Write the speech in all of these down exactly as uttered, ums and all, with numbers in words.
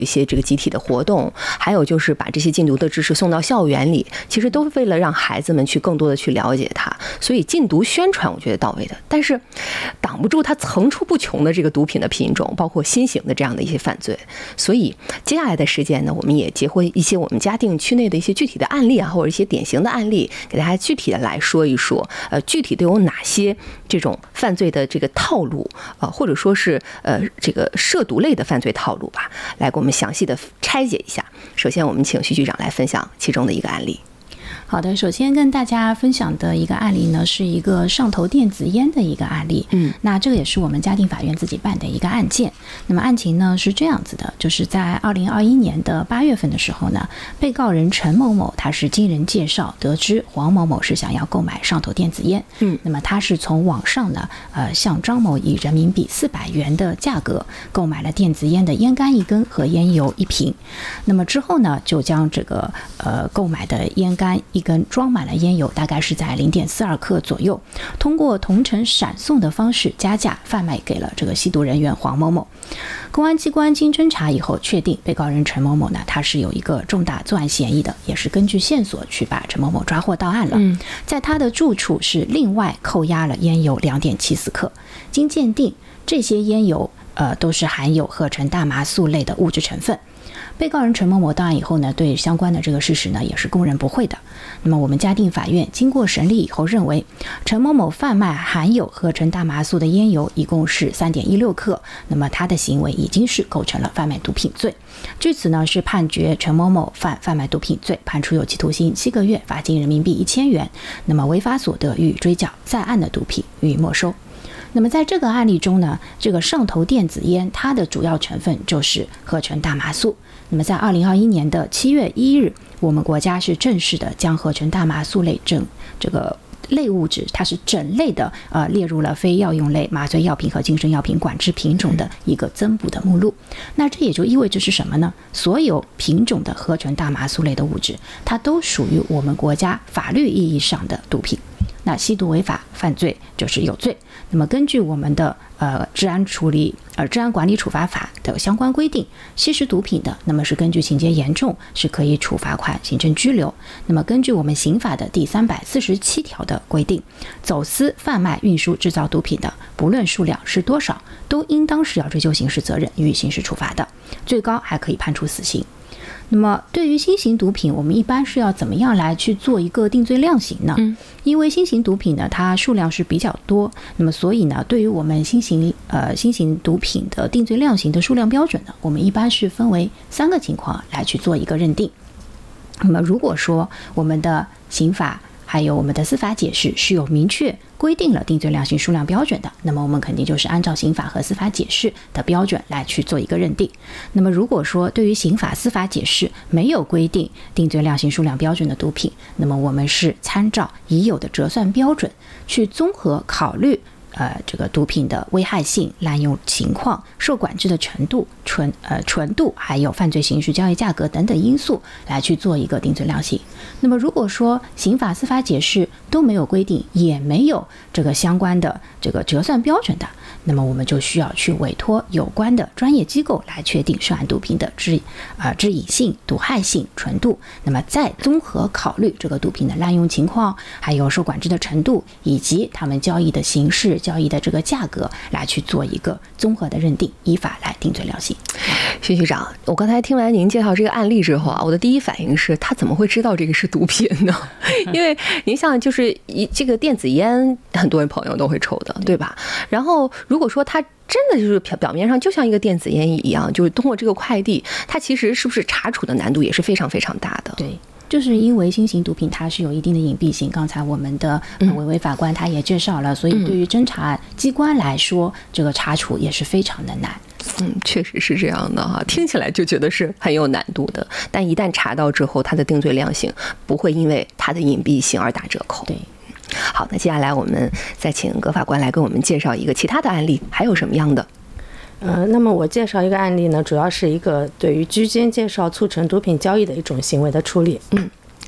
一些这个集体的活动，还有就是把这些禁毒的知识送到校园里，其实都是为了让孩子们去更多的去了解它。所以禁毒宣传我觉得到位的，但是挡不住它层出不穷的这个毒品的品种，包括新型的这样的一些犯罪。所以接下来的时间呢，我们也结合一些我们嘉定区内的一些具体的案例啊，或者一些典型的案例，给大家具体的来说一说，呃，具体都有哪些这种犯罪的这个套路，呃，或者说是呃这个涉毒类的犯罪套路吧，来给我们详细的拆解一下。首先我们请徐局长来分享其中的一个案例。 好的，首先跟大家分享的一个案例呢，是一个上头电子烟的一个案例。嗯，那这个也是我们嘉定法院自己办的一个案件。那么案情呢是这样子的，就是在二零二一年的八月份的时候呢，被告人陈某某他是经人介绍得知黄某某是想要购买上头电子烟。嗯，那么他是从网上呢，呃，向张某以人民币四百元的价格购买了电子烟的烟杆一根和烟油一瓶。那么之后呢，就将这个呃购买的烟杆一根装满了烟油，大概是在 零点四二克左右，通过同城闪送的方式加价贩卖给了这个吸毒人员黄某某。公安机关经侦查以后确定，被告人陈某某呢，他是有一个重大作案嫌疑的，也是根据线索去把陈某某抓获到案了。嗯，在他的住处是另外扣押了烟油 两点七四克，经鉴定，这些烟油呃都是含有合成大麻素类的物质成分。被告人陈某某到案以后呢，对相关的这个事实呢也是供认不讳的。那么我们嘉定法院经过审理以后认为，陈某某贩卖含有合成大麻素的烟油一共是 三点一六克，那么他的行为已经是构成了贩卖毒品罪。据此呢，是判决陈某某犯贩卖毒品罪，判处有期徒刑七个月，罚金人民币一千元。那么违法所得予以追缴，在案的毒品予以没收。那么在这个案例中呢，这个上头电子烟它的主要成分就是合成大麻素。那么在二零二一年的七月一日，我们国家是正式的将合成大麻素类整这个类物质，它是整类的呃列入了非药用类麻醉药品和精神药品管制品种的一个增补的目录。那这也就意味着是什么呢？所有品种的合成大麻素类的物质，它都属于我们国家法律意义上的毒品。那吸毒违法犯罪就是有罪。那么根据我们的呃治安处理呃治安管理处罚法的相关规定，吸食毒品的，那么是根据情节严重是可以处罚款、行政拘留。那么根据我们刑法的第三百四十七条的规定，走私、贩卖、运输、制造毒品的，不论数量是多少，都应当是要追究刑事责任、予以刑事处罚的，最高还可以判处死刑。那么对于新型毒品，我们一般是要怎么样来去做一个定罪量刑呢？嗯，因为新型毒品呢，它数量是比较多，那么所以呢，对于我们新型呃新型毒品的定罪量刑的数量标准呢，我们一般是分为三个情况来去做一个认定。那么如果说我们的刑法还有我们的司法解释是有明确规定了定罪量刑数量标准的，那么我们肯定就是按照刑法和司法解释的标准来去做一个认定。那么如果说对于刑法司法解释没有规定定罪量刑数量标准的毒品，那么我们是参照已有的折算标准去综合考虑呃，这个毒品的危害性、滥用情况、受管制的程度、纯呃纯度，还有犯罪刑事交易价格等等因素来去做一个定罪量刑。那么如果说刑法司法解释都没有规定，也没有这个相关的这个折算标准的，那么我们就需要去委托有关的专业机构来确定涉案毒品的致呃致瘾性、毒害性、纯度，那么再综合考虑这个毒品的滥用情况，还有受管制的程度，以及他们交易的形式、交易的这个价格，来去做一个综合的认定，依法来定罪量刑。 徐局长，我刚才听完您介绍这个案例之后啊，我的第一反应是，他怎么会知道这个是毒品呢？因为您像就是一这个电子烟，很多人朋友都会抽的，对吧？然后如果说他真的就是表表面上就像一个电子烟一样，就是通过这个快递，它其实是不是查处的难度也是非常非常大的？ 对。就是因为新型毒品它是有一定的隐蔽性，刚才我们的呃维维法官他也介绍了，所以对于侦查机关来说，这个查处也是非常的难。 嗯，确实是这样的哈，听起来就觉得是很有难度的，但一旦查到之后，它的定罪量刑不会因为它的隐蔽性而打折扣。 对。 好，那接下来我们再请葛法官来给我们介绍一个其他的案例，还有什么样的？ 呃，那么我介绍一个案例呢，主要是一个对于居间介绍促成毒品交易的一种行为的处理。嗯，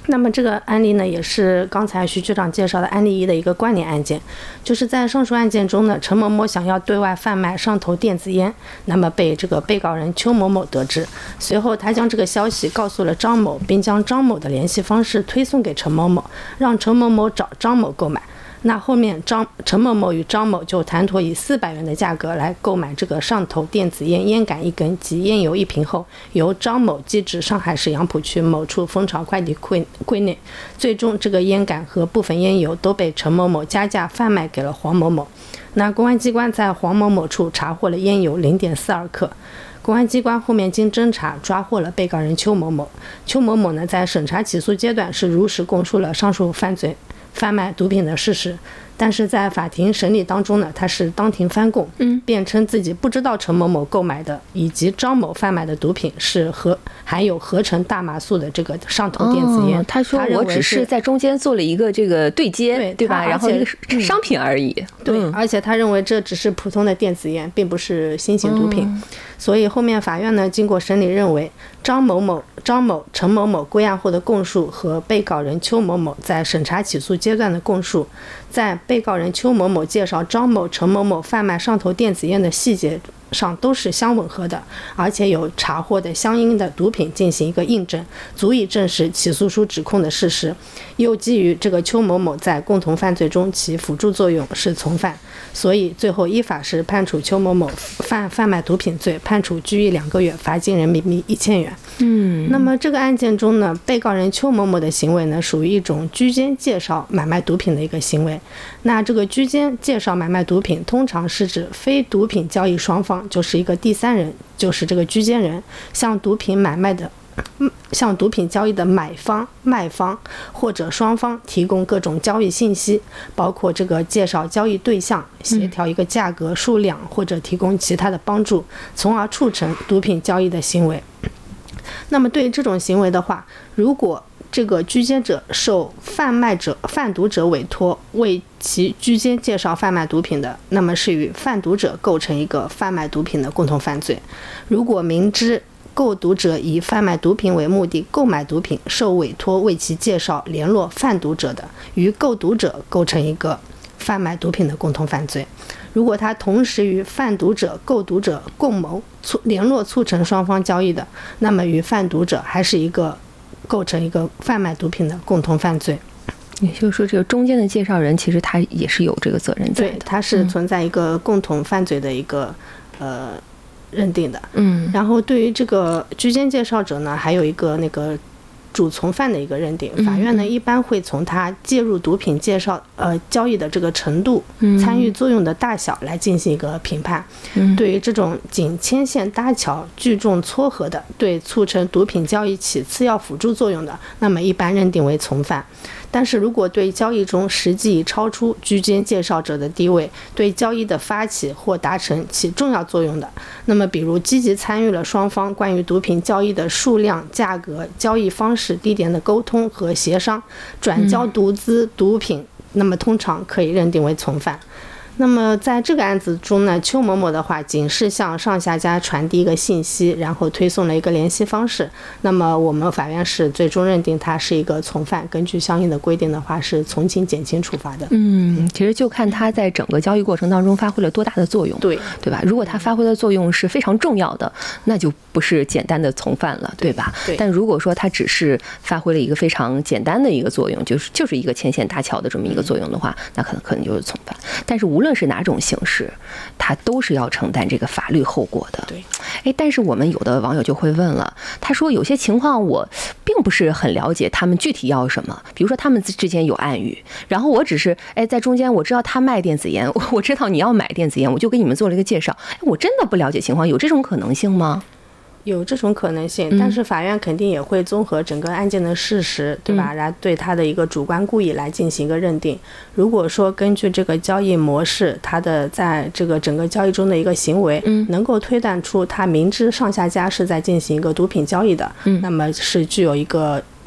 那么这个案例呢，也是刚才徐局长介绍的案例一的一个关联案件，就是在上述案件中呢，陈某某想要对外贩卖上头电子烟，那么被这个被告人邱某某得知，随后他将这个消息告诉了张某，并将张某的联系方式推送给陈某某，让陈某某找张某购买。那后面张陈某某与张某就谈妥以四百元的价格来购买这个上头电子烟烟杆一根及烟油一瓶后，由张某寄至上海市杨浦区某处蜂巢快递柜柜内，最终这个烟杆和部分烟油都被陈某某加价贩卖给了黄某某。那公安机关在黄某某处查获了烟油 零点四二克。公安机关后面经侦查抓获了被告人邱某某。邱某某呢，在审查起诉阶段是如实供述了上述犯罪贩卖毒品的事实，但是在法庭审理当中呢，他是当庭翻供，嗯，辩称自己不知道陈某某购买的以及张某贩卖的毒品是合含有合成大麻素的这个上头电子烟。 哦、他说我只是在中间做了一个这个对接，对, 对吧？然后一个商品而已。 嗯、对、嗯，而且他认为这只是普通的电子烟，并不是新型毒品。嗯，所以后面法院呢，经过审理认为，张某某、张某、陈某某归案后的供述和被告人邱某某在审查起诉阶段的供述，在被告人邱某某介绍张某、陈某某贩卖上头电子烟的细节上都是相吻合的，而且有查获的相应的毒品进行一个印证，足以证实起诉书指控的事实。又基于这个邱某某在共同犯罪中起辅助作用是从犯，所以最后依法是判处邱某某犯贩卖毒品罪，判处拘役两个月，罚金人民币一千元。嗯，那么这个案件中呢，被告人邱某某的行为呢，属于一种居间介绍买卖毒品的一个行为。那这个居间介绍买卖毒品，通常是指非毒品交易双方，就是一个第三人，就是这个居间人，向毒品买卖的。向毒品交易的买方、卖方或者双方提供各种交易信息，包括这个介绍交易对象、协调一个价格、数量，或者提供其他的帮助，从而促成毒品交易的行为。那么对于这种行为的话，如果这个居间者受贩卖者、贩毒者委托为其居间介绍贩卖毒品的，那么是与贩毒者构成一个贩卖毒品的共同犯罪。如果明知购毒者以贩卖毒品为目的购买毒品，受委托为其介绍联络贩毒者的，与购毒者构成一个贩卖毒品的共同犯罪。如果他同时与贩毒者、购毒者共谋促联络促成双方交易的，那么与贩毒者还是一个构成一个贩卖毒品的共同犯罪。 也就是说，这个中间的介绍人其实他也是有这个责任在的， 对，他是存在一个共同犯罪的一个、嗯、呃认定的。嗯，然后对于这个居间介绍者呢，还有一个那个主从犯的一个认定，法院呢一般会从他介入毒品介绍呃交易的这个程度、参与作用的大小来进行一个评判。对于这种仅牵线搭桥、聚众撮合的，对促成毒品交易起次要辅助作用的，那么一般认定为从犯。但是如果对交易中实际已超出居间介绍者的地位，对交易的发起或达成起重要作用的，那么比如积极参与了双方关于毒品交易的数量、价格、交易方式、地点的沟通和协商，转交毒资、毒品，那么通常可以认定为从犯。那么在这个案子中呢，邱某某的话仅是向上下家传递一个信息，然后推送了一个联系方式，那么我们法院是最终认定他是一个从犯，根据相应的规定的话是从轻减轻处罚的。 嗯，其实就看他在整个交易过程当中发挥了多大的作用， 对对吧？如果他发挥的作用是非常重要的，那就不是简单的从犯了，对吧？ 对。 但如果说他只是发挥了一个非常简单的一个作用，就是就是一个牵线搭桥的这么一个作用的话，那可能可能就是从犯。但是无论是哪种形式，他都是要承担这个法律后果的。 对， 哎，但是我们有的网友就会问了，他说有些情况我并不是很了解他们具体要什么，比如说他们之间有暗语，然后我只是哎在中间我知道他卖电子烟，我知道你要买电子烟，我就给你们做了一个介绍，哎，我真的不了解情况，有这种可能性吗？ 有这种可能性，但是法院肯定也会综合整个案件的事实，对吧？然后对他的一个主观故意来进行一个认定。如果说根据这个交易模式，他的在这个整个交易中的一个行为，能够推断出他明知上下家是在进行一个毒品交易的，那么是具有一个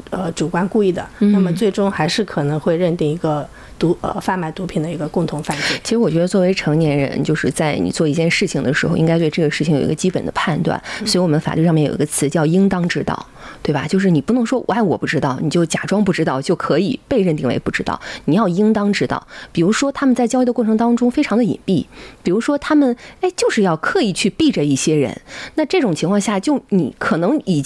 呃主观故意的，那么最终还是可能会认定一个毒呃贩卖毒品的一个共同犯罪。 其实我觉得作为成年人，就是在你做一件事情的时候，应该对这个事情有一个基本的判断。所以我们法律上面有一个词叫应当知道，对吧？就是你不能说哎我不知道，你就假装不知道就可以被认定为不知道，你要应当知道。比如说他们在交易的过程当中非常的隐蔽，比如说他们哎就是要刻意去避着一些人，那这种情况下就你可能已经